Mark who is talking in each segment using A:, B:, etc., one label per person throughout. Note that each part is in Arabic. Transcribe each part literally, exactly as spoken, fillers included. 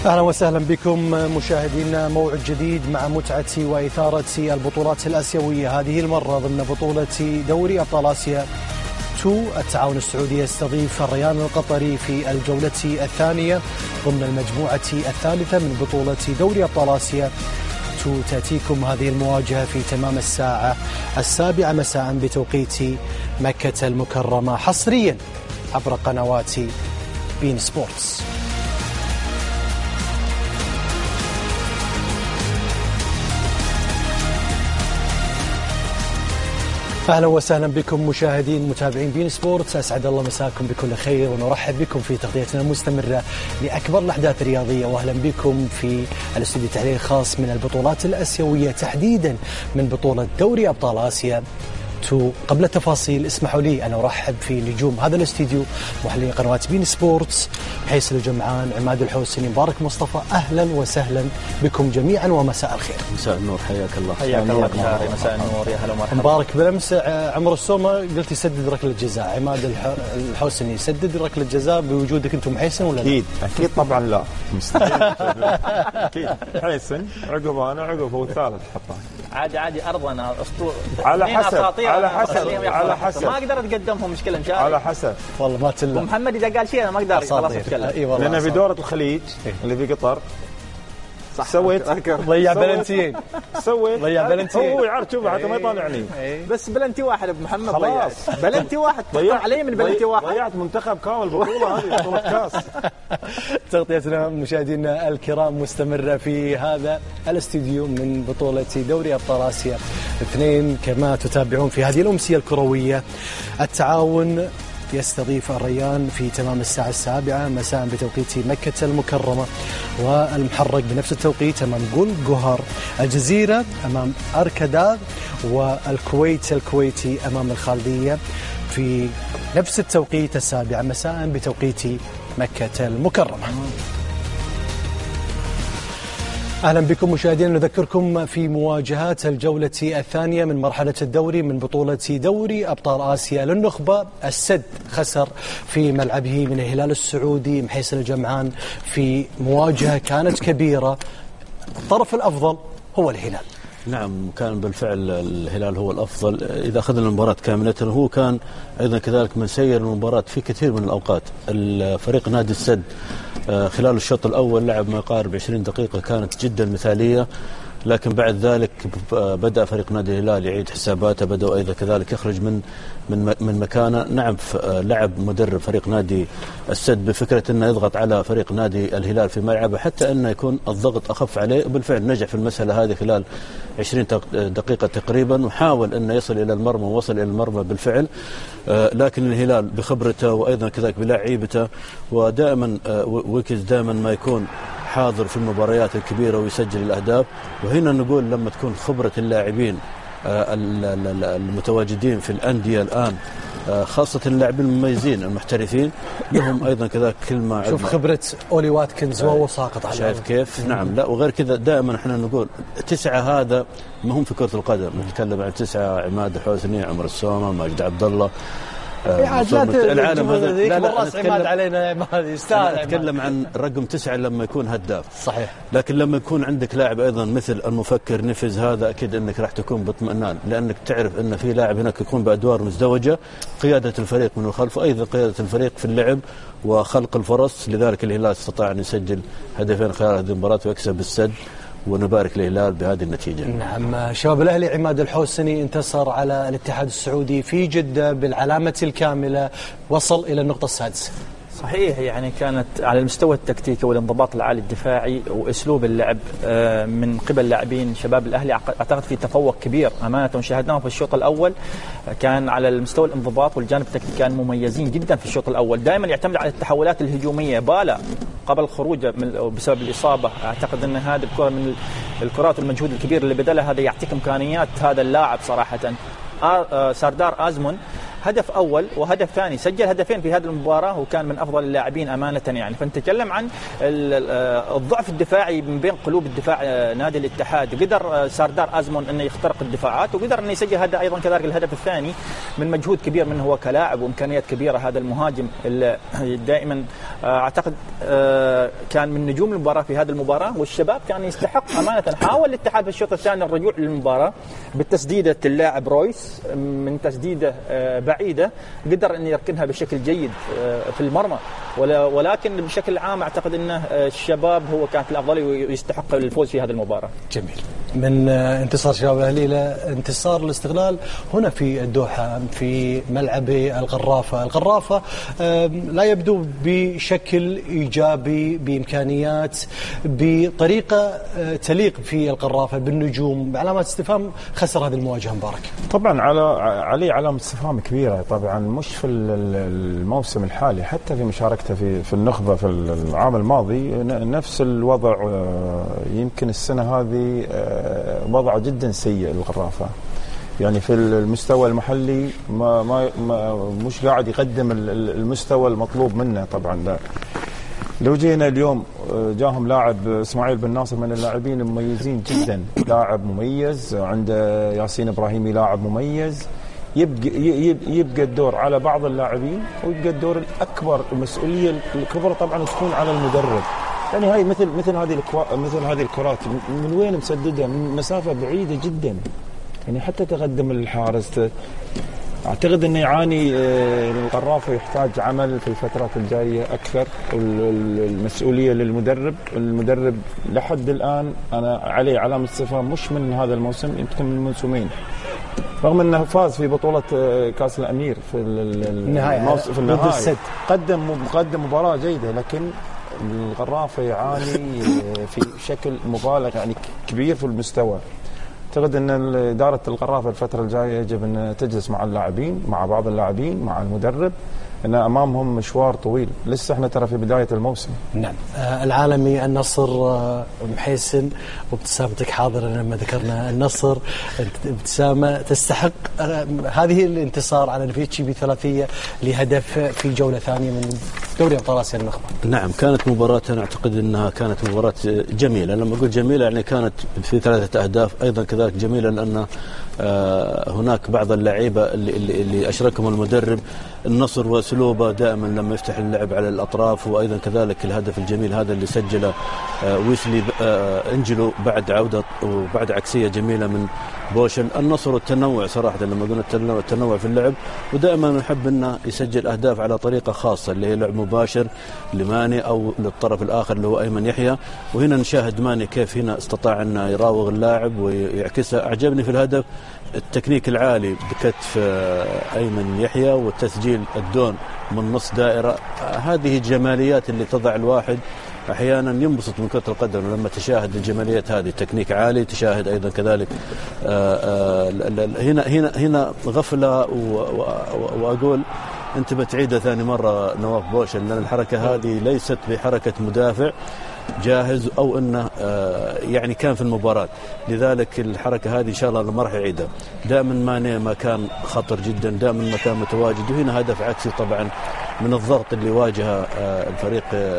A: أهلا وسهلا بكم مشاهدينا، موعد جديد مع متعة وإثارة البطولات الآسيوية، هذه المرة ضمن بطولة دوري أبطال آسيا اثنين. التعاون السعودي يستضيف الريان القطري في الجولة الثانية ضمن المجموعة الثالثة من بطولة دوري أبطال آسيا اثنين. تأتيكم هذه المواجهة في تمام الساعة السابعة مساء بتوقيت مكة المكرمة، حصريا عبر قنوات بين سبورتس. أهلا وسهلا بكم مشاهدين متابعين بين سبورتس، أسعد الله مساكم بكل خير ونرحب بكم في تغطيتنا المستمرة لأكبر الأحداث الرياضية، وأهلا بكم في الاستوديو تحليل خاص من البطولات الآسيوية، تحديدا من بطولة دوري أبطال آسيا اثنين. قبل التفاصيل اسمحوا لي أن أرحب في نجوم هذا الاستوديو محللين قنوات بين سبورتس، حيصل الجمعان، عماد الحوسني، مبارك مصطفى. أهلا وسهلا بكم جميعا ومساء الخير.
B: مساء النور، حياك الله.
C: حياك الله بشاري، مساء النور، يا هلا ومرحبا.
A: مبارك بالأمس عمر السومة قلت يسدد ركلة جزاء، عماد الحوسني يسدد ركلة جزاء بوجودك أنتم حيصل ولا لا؟
D: أكيد أكيد طبعا لا مستحيل. أكيد حيصل عقب أنا عقب هو الثالث حطه
C: عادي عادي أرضنا أسطورة
D: على حسب على حسب على حسب
C: ما أقدر أتقدمهم مشكلة مشاري
D: على حسب
A: والله ما تلا
C: ومحمد إذا قال شيء أنا ما أقدر خلاص أتكلم.
A: إي والله
D: لأن في دورة الخليج اللي في قطر
C: صح
D: سويت
A: ضيع بلنتيين
D: سويت
A: ضيع بلنتيين
D: هو يعرف شوف حتى ما يطالعني
C: بس بلنتي واحد ابو محمد
D: خلاص
C: بلنتي واحد ضيع علي من بلنتي واحد
D: ضيعت منتخب كامل بطولة هذه بطولة كاس.
A: تغطيتنا مشاهدينا الكرام مستمرة في هذا الاستديو من بطولة دوري أبطال آسيا اثنين. كما تتابعون في هذه الأمسية الكروية، التعاون يستضيف الريان في تمام الساعة السابعة مساء بتوقيت مكة المكرمة، والمحرق بنفس التوقيت أمام جول جوهر، الجزيرة أمام أركاداغ، والكويت الكويتي أمام الخالدية في نفس التوقيت السابعة مساء بتوقيت مكة المكرمة. أهلا بكم مشاهدينا، نذكركم في مواجهات الجولة الثانية من مرحلة الدوري من بطولة دوري أبطال آسيا للنخبة. السد خسر في ملعبه من الهلال السعودي محيصل الجمعان في مواجهة كانت كبيرة، الطرف الأفضل هو الهلال.
B: نعم كان بالفعل الهلال هو الأفضل إذا أخذنا المباراة كاملة، هو كان أيضا كذلك من سير المباراة في كثير من الأوقات. الفريق نادي السد خلال الشوط الأول لعب ما يقارب عشرين دقيقة كانت جدا مثالية، لكن بعد ذلك بدأ فريق نادي الهلال يعيد حساباته، بدأوا أيضا كذلك يخرج من من من مكانه. نعم لعب مدرب فريق نادي السد بفكرة أنه يضغط على فريق نادي الهلال في ملعبه حتى أنه يكون الضغط أخف عليه، وبالفعل نجح في المسألة هذه خلال عشرين دقيقة تقريبا، وحاول أنه يصل إلى المرمى ووصل إلى المرمى بالفعل. لكن الهلال بخبرته وأيضا كذلك بلاعيبته، ودائما ويكز دائما ما يكون حاضر في المباريات الكبيرة ويسجل الأهداف. وهنا نقول لما تكون خبرة اللاعبين المتواجدين في الأندية الآن، خاصة اللاعبين المميزين المحترفين، لهم أيضا كذا كلمة.
A: شوف خبرة أولي واتكنز وهو ساقط على
B: شايف كيف؟ نعم لا وغير كذا دائما احنا نقول تسعة هذا ما هم في كرة القدم، نتكلم عن تسعة عماد الحوسني، عمر السومة، ماجد عبد الله،
A: العالم هذا. لا لا نتكلم علينا هذه يستاهل.
B: نتكلم عن رقم تسعة لما يكون هداف
A: صحيح،
B: لكن لما يكون عندك لاعب ايضا مثل المفكر نفز هذا اكيد انك راح تكون باطمئنان، لانك تعرف ان في لاعب هناك يكون بادوار مزدوجه، قياده الفريق من الخلف وايضا قياده الفريق في اللعب وخلق الفرص. لذلك الهلال استطاع ان يسجل هدفين خلال هذه المباراه ويكسب السد، ونبارك للهلال بهذه النتيجة.
A: نعم شباب الأهلي عماد الحوسني انتصر على الاتحاد السعودي في جدة بالعلامة الكاملة، وصل إلى النقطة السادسة.
C: صحيح، يعني كانت على المستوى التكتيكي والانضباط العالي الدفاعي واسلوب اللعب من قبل لاعبين شباب الاهلي، اعتقد في تفوق كبير امانه شاهدناه في الشوط الاول. كان على المستوى الانضباط والجانب التكتيكي كانوا مميزين جدا في الشوط الاول، دائما يعتمد على التحولات الهجوميه. بالا قبل خروجه بسبب الاصابه، اعتقد ان هذه الكره من الكرات والمجهود الكبير اللي بذلها هذا يعطيك امكانيات هذا اللاعب صراحه. ساردار ازمون هدف اول وهدف ثاني، سجل هدفين في هذه المباراه وكان من افضل اللاعبين امانه يعني. فنتكلم عن الضعف الدفاعي من بين قلوب الدفاع نادي الاتحاد. قدر ساردار ازمون انه يخترق الدفاعات وقدر انه يسجل هذا ايضا كذلك الهدف الثاني من مجهود كبير منه هو كلاعب وامكانيات كبيره. هذا المهاجم اللي دائما اعتقد كان من نجوم المباراه في هذه المباراه، والشباب كان يستحق امانه. حاول الاتحاد في الشوط الثاني الرجوع للمباراه بالتسديده اللاعب رويس من تسديده بعيده، قدر ان يركنها بشكل جيد في المرمى، ولكن بشكل عام اعتقد ان الشباب هو كان في الافضليه ويستحق الفوز في هذه المباراه.
A: جميل. من انتصار شباب الاهلي الى انتصار الاستقلال هنا في الدوحه في ملعب الغرافه. الغرافه لا يبدو بشكل ايجابي، بامكانيات، بطريقه تليق في الغرافه بالنجوم، بعلامات استفهام. خسر هذه المواجهه مبارك.
D: طبعا على عليه علامه استفهام كبيره طبعا، مش في الموسم الحالي، حتى في مشاركته في في النخبه في العام الماضي نفس الوضع. يمكن السنه هذه وضع جدا سيء الغرافه، يعني في المستوى المحلي ما ما, ما مش قاعد يقدم المستوى المطلوب منه. طبعا لا، لو جينا اليوم جاهم لاعب اسماعيل بن ناصر من اللاعبين المميزين جدا، لاعب مميز، عنده ياسين ابراهيمي لاعب مميز. يبقى يبقى الدور على بعض اللاعبين ويبقى الدور الاكبر، المسؤوليه الكبرى طبعا تكون على المدرب. يعني هاي مثل مثل هذه مثل هذه الكرات من وين مسددها؟ من مسافه بعيده جدا، يعني حتى تقدم الحارس. اعتقد انه يعاني الغرافه، يحتاج عمل في الفترات الجايه اكثر. المسؤوليه للمدرب، المدرب لحد الان انا عليه علامه استفهام، مش من هذا الموسم، يمكن من موسمين، رغم انه فاز في بطوله كاس الامير في النهايه في النهايه قدم قدم مباراه جيده، لكن الغرافه يعاني في شكل مبالغ يعني كبير في المستوى. اعتقد ان اداره الغرافه الفتره الجايه يجب ان تجلس مع اللاعبين، مع بعض اللاعبين، مع المدرب، ان امامهم مشوار طويل، لسه احنا ترى في بدايه الموسم.
A: نعم. آه العالمي النصر، آه محيسن، وابتسامتك حاضره لما ذكرنا النصر. ابتسامه تستحق آه هذه الانتصار على الفيتشي بثلاثيه لهدف في جوله ثانيه من دوري ابطال اسيا النخبه.
B: نعم، كانت مباراه انا اعتقد انها كانت مباراه جميله. لما اقول جميله يعني كانت في ثلاثه اهداف، ايضا كذلك جميله لان آه هناك بعض اللعيبه اللي, اللي, اللي اشركهم المدرب. النصر واسلوبه دائما لما يفتح اللعب على الاطراف، وايضا كذلك الهدف الجميل هذا اللي سجله آه ويسلي آه انجلو بعد عوده وبعد عكسيه جميله من بوشل. النصر والتنوع صراحه، لما قلنا التنوع في اللعب، ودائما نحب انه يسجل اهداف على طريقه خاصه اللي هي لعب مباشر لماني او للطرف الاخر اللي هو ايمن يحيى. وهنا نشاهد ماني كيف هنا استطاع انه يراوغ اللاعب ويعكسه. اعجبني في الهدف التكنيك العالي بكتف ايمن يحيى والتسجيل الدون من نص دائره. هذه الجماليات اللي تضع الواحد احيانا ينبسط من كرة القدم لما تشاهد الجماليات هذه، تكنيك عالي، تشاهد ايضا كذلك آآ آآ هنا هنا هنا غفله. واقول انت بتعيدها ثاني مره نواف بوشل، لان الحركه هذه ليست بحركه مدافع جاهز او انه يعني كان في المباراه، لذلك الحركه هذه ان شاء الله ما راح يعيدها. دائما ماني ما كان خطر جدا، دائما ما كان متواجد. وهنا هدف عكسي طبعا من الضغط اللي واجه الفريق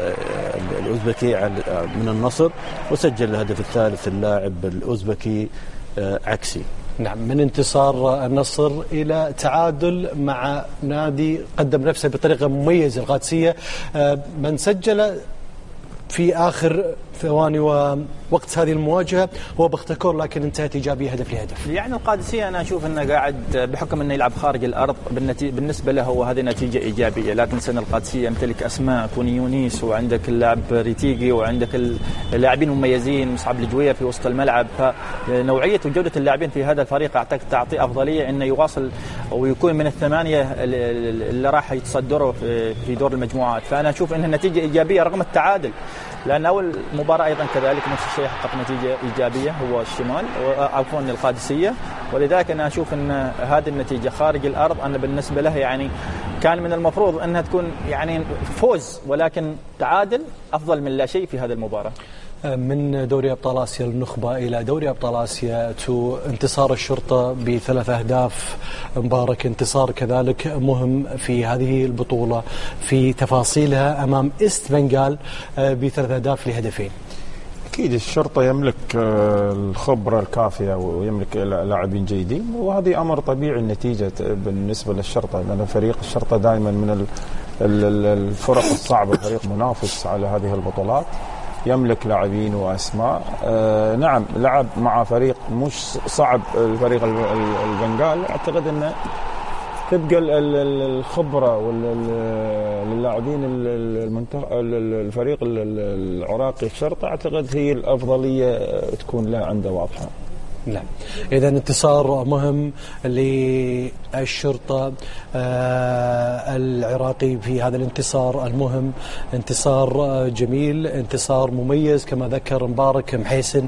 B: الاوزبكي من النصر، وسجل الهدف الثالث اللاعب الاوزبكي عكسي.
A: نعم، من انتصار النصر إلى تعادل مع نادي قدم نفسه بطريقة مميزة القادسية. من سجل في آخر ثواني ووقت هذه المواجهة هو بختكور، لكن انتهت إيجابية هدف لهدف.
C: يعني القادسية أنا أشوف أنه قاعد بحكم أنه يلعب خارج الأرض بالنسبة له وهذه نتيجة إيجابية. لا تنسى أن القادسية يمتلك أسماء كوني يونيس، وعندك اللاعب ريتيجي، وعندك اللاعبين المميزين مصعب الجوية في وسط الملعب. فنوعية وجودة اللاعبين في هذا الفريق أعتقد تعطي أفضلية أنه يواصل ويكون من الثمانية اللي راح يتصدروا في دور المجموعات. فأنا أشوف أنها نتيجة إيجابية رغم التعادل، لأن أول مباراة أيضا كذلك نفس الشيء حقق نتيجة إيجابية هو الشمال عفوا القادسية. ولذلك أنا أشوف أن هذه النتيجة خارج الأرض أنا بالنسبة له يعني كان من المفروض أنها تكون يعني فوز، ولكن تعادل أفضل من لا شيء في هذه المباراة.
A: من دوري أبطال آسيا للنخبة إلى دوري أبطال آسيا تو انتصار الشرطة بثلاث أهداف مبارك، انتصار كذلك مهم في هذه البطولة في تفاصيلها أمام إيست بنغال بثلاث أهداف لهدفين.
D: أكيد الشرطة يملك الخبرة الكافية ويملك لاعبين جيدين، وهذه أمر طبيعي النتيجة بالنسبة للشرطة، لأن فريق الشرطة دائما من الفرق الصعبة، فريق منافس على هذه البطولات، يملك لاعبين وأسماء. آه نعم لعب مع فريق مش صعب، الفريق البنغال. أعتقد أنه تبقى الخبرة للاعبين الفريق العراقي الشرطة، أعتقد هي الأفضلية تكون له عنده واضحة.
A: نعم، إذا انتصار مهم للشرطة آه العراقي في هذا الانتصار المهم، انتصار جميل، انتصار مميز كما ذكر مبارك محيسن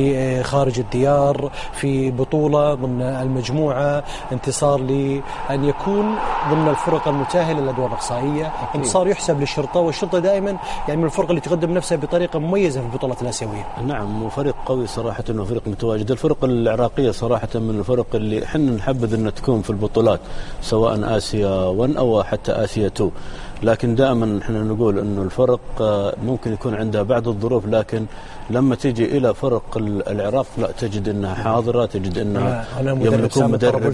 A: لخارج الديار في بطولة ضمن المجموعة، انتصار لأن يكون ضمن الفرق المتأهلة للأدوار الإقصائية، انتصار يحسب للشرطة، والشرطة دائما يعني من الفرق اللي تقدم نفسها بطريقة مميزة في البطولات الآسيوية.
B: نعم، وفريق قوي صراحة، انه فريق متواجد. الفرق العراقية صراحة من الفرق اللي احنا نحبذ ان تكون في البطولات، سواء آسيا واحد او حتى آسيا اثنين، لكن دائما احنا نقول انه الفرق ممكن يكون عندها بعض الظروف، لكن لما تيجي الى فرق العراق لا، تجد انها حاضرة، تجد انها يملكون مدرب.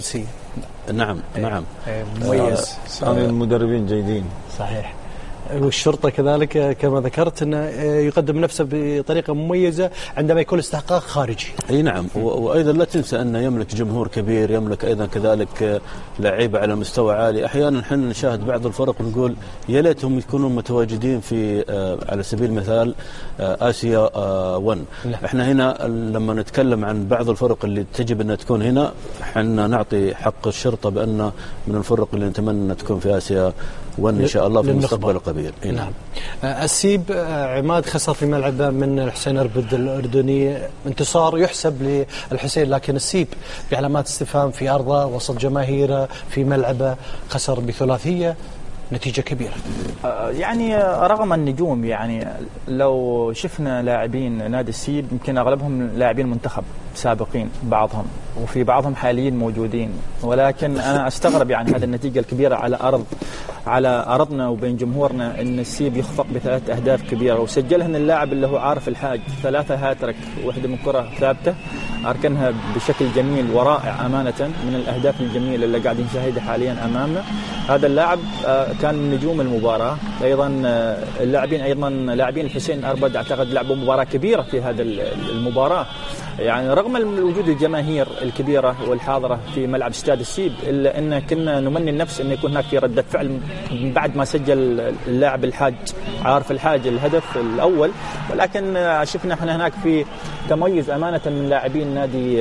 B: نعم نعم
A: مميز،
D: سامي المدربين جيدين
A: صحيح. والشرطة كذلك كما ذكرت أنه يقدم نفسه بطريقة مميزة عندما يكون استحقاق خارجي.
B: أي نعم، وأيضا لا تنسى أنه يملك جمهور كبير، يملك أيضا كذلك لعيبة على مستوى عالي. أحيانا نحن نشاهد بعض الفرق ونقول يا ليتهم يكونون متواجدين في على سبيل المثال آسيا واحد. احنا هنا لما نتكلم عن بعض الفرق اللي تجب أن تكون هنا، احنا نعطي حق الشرطة بأن من الفرق اللي نتمنى أن تكون في آسيا واحد إن شاء الله في المستقبل القريب.
A: نعم. السيب عماد خسر في ملعبه من الحسين أربد الأردني، انتصار يحسب للحسين، لكن السيب بعلامات استفهام في أرضه وسط جماهيره في ملعبه، خسر بثلاثية، نتيجة كبيرة.
C: يعني رغم النجوم، يعني لو شفنا لاعبين نادي السيب يمكن أغلبهم لاعبين منتخب سابقين، بعضهم وفي بعضهم حاليين موجودين، ولكن أنا أستغرب يعني هذه النتيجة الكبيرة على أرض على أرضنا وبين جمهورنا، إن السيب يخفق بثلاث أهداف كبيرة، وسجلهن اللاعب اللي هو عارف الحاج، ثلاثة هاتريك، واحدة من كرة ثابتة أركنها بشكل جميل ورائع أمانة، من الأهداف الجميلة اللي قاعد نشاهدها حاليا أمامنا. هذا اللاعب كان من نجوم المباراة. أيضا اللاعبين أيضا لاعبين الحسين أربد أعتقد لعبوا مباراة كبيرة في هذا المباراة، يعني رغم وجود الجماهير الكبيرة والحاضرة في ملعب استاد السيب، إلا أن كنا نمني النفس أن يكون هناك في ردة فعل بعد ما سجل اللاعب الحاج عارف الحاج الهدف الأول، ولكن شفنا احنا هناك في تميز أمانة من لاعبين نادي